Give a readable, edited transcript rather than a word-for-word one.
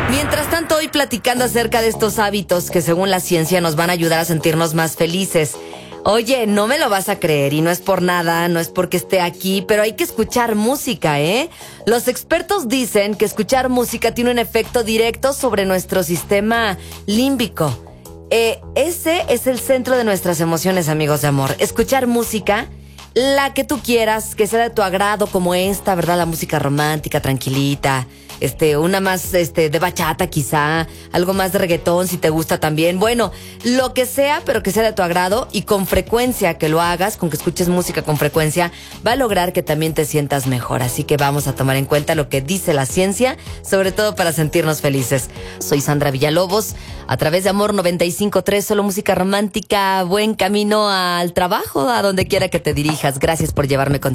Mientras tanto, hoy platicando acerca de estos hábitos que según la ciencia nos van a ayudar a sentirnos más felices. Oye, no me lo vas a creer y no es por nada, no es porque esté aquí, pero hay que escuchar música, ¿eh? Los expertos dicen que escuchar música tiene un efecto directo sobre nuestro sistema límbico. Ese es el centro de nuestras emociones, amigos de amor. Escuchar música, la que tú quieras, que sea de tu agrado, como esta, ¿verdad? La música romántica, tranquilita. Una más de bachata quizá, algo más de reggaetón si te gusta también. Bueno, lo que sea, pero que sea de tu agrado y con frecuencia que lo hagas, con que escuches música con frecuencia, va a lograr que también te sientas mejor. Así que vamos a tomar en cuenta lo que dice la ciencia, sobre todo para sentirnos felices. Soy Sandra Villalobos, a través de Amor 95.3, solo música romántica, buen camino al trabajo, a donde quiera que te dirijas. Gracias por llevarme contigo.